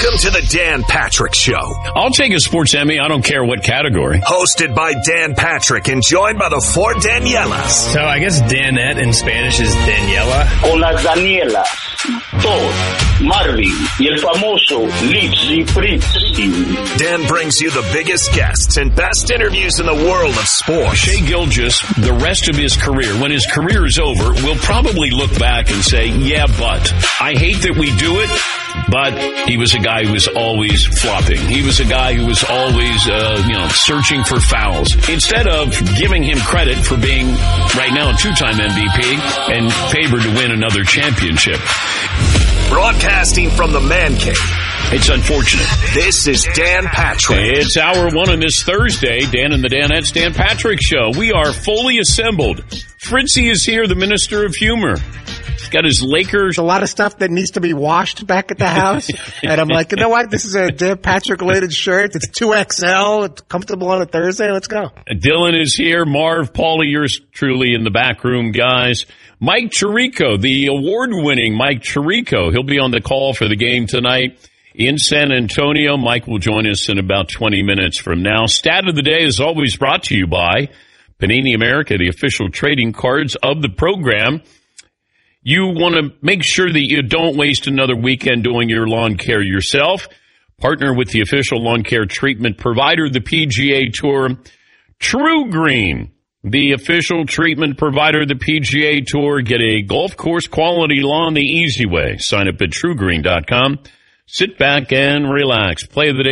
Welcome to the Dan Patrick Show. I'll take a sports Emmy. I don't care what category. Hosted by Dan Patrick and joined by the four Danielas. So I guess Danette in Spanish is Daniela. Con las Danielas, Thor, Marvin y el famoso Lipsy Fritzy. Dan brings you the biggest guests and best interviews in the world of sports. Shai Gilgeous, the rest of his career, when his career is over, will probably look back and say, yeah, but I hate that we do it. But he was a guy who was always flopping. He was a guy who was always, searching for fouls. Instead of giving him credit for being, right now, a two-time MVP and favored to win another championship. Broadcasting from the Man Cave. It's unfortunate. This is Dan Patrick. It's hour one on this Thursday. Dan and the Danettes, Dan Patrick Show. We are fully assembled. Fritzy is here, the Minister of Humor. He's got his Lakers. There's a lot of stuff that needs to be washed back at the house. And I'm like, you know what? This is a Dan Patrick-related shirt. It's 2XL. It's comfortable on a Thursday. Let's go. Dylan is here. Marv, Paulie, yours truly in the back room, guys. Mike Tirico, the award-winning Mike Tirico. He'll be on the call for the game tonight in San Antonio. Mike will join us in about 20 minutes from now. Stat of the day is always brought to you by Panini America, the official trading cards of the program. You want to make sure that you don't waste another weekend doing your lawn care yourself. Partner with the official lawn care treatment provider, the PGA Tour. True Green, the official treatment provider of the PGA Tour. Get a golf course quality lawn the easy way. Sign up at truegreen.com. Sit back and relax. Play of the day.